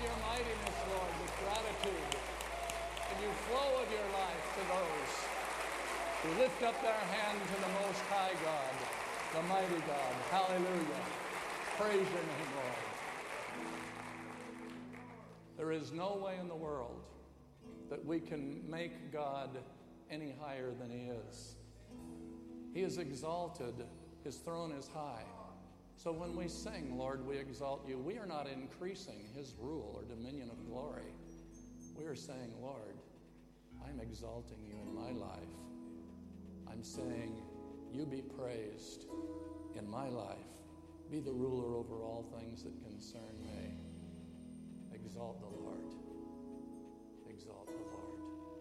your mightiness, Lord, with gratitude. And you flow with your life to those who lift up their hand to the Most High God, the mighty God. Hallelujah. Praise your name, Lord. There is no way in the world that we can make God any higher than he is. He is exalted. His throne is high. So when we sing, Lord, we exalt you, we are not increasing his rule or dominion of glory. We are saying, Lord, I'm exalting you in my life. I'm saying, you be praised in my life. Be the ruler over all things that concern me. Exalt the Lord. Exalt the Lord.